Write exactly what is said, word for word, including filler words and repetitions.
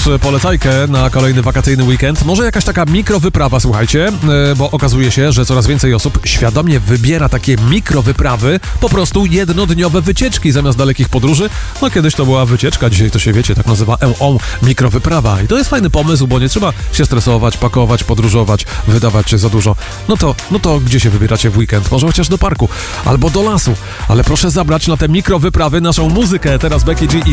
polecajkę na kolejny wakacyjny weekend. Może jakaś taka mikrowyprawa, słuchajcie, bo okazuje się, że coraz więcej osób świadomie wybiera takie mikrowyprawy, po prostu jednodniowe wycieczki zamiast dalekich podróży. No kiedyś to była wycieczka, dzisiaj to się, wiecie, tak nazywa E O mikrowyprawa. I to jest fajny pomysł, bo nie trzeba się stresować, pakować, podróżować, wydawać się za dużo. No to, no to gdzie się wybieracie w weekend? Może chociaż do parku albo do lasu. Ale proszę zabrać na te mikrowyprawy naszą muzykę. Teraz Becky G i